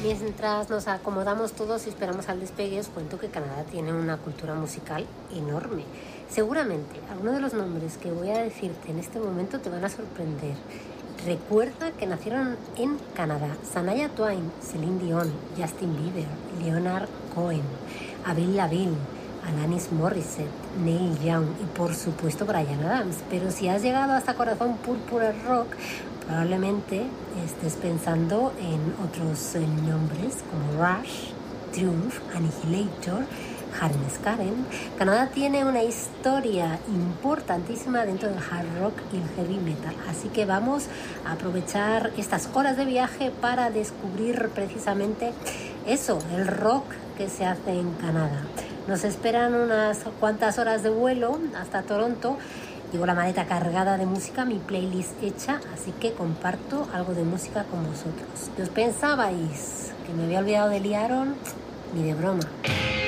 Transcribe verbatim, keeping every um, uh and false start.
Mientras nos acomodamos todos y esperamos al despegue, os cuento que Canadá tiene una cultura musical enorme. Seguramente algunos de los nombres que voy a decirte en este momento te van a sorprender. Recuerda que nacieron en Canadá Shania Twain, Celine Dion, Justin Bieber, Leonard Cohen, Avril Lavigne, Alanis Morissette, Neil Young y por supuesto Bryan Adams. Pero si has llegado hasta Corazón Púrpura Rock, probablemente estés pensando en otros nombres como Rush, Triumph, Annihilator, Karen Skaren. Canadá tiene una historia importantísima dentro del hard rock y el heavy metal, así que vamos a aprovechar estas horas de viaje para descubrir precisamente eso, el rock que se hace en Canadá. Nos esperan unas cuantas horas de vuelo hasta Toronto. Llevo la maleta cargada de música, mi playlist hecha, así que comparto algo de música con vosotros. ¿Qué os pensabais? ¿Que me había olvidado de Liaron? Ni de broma.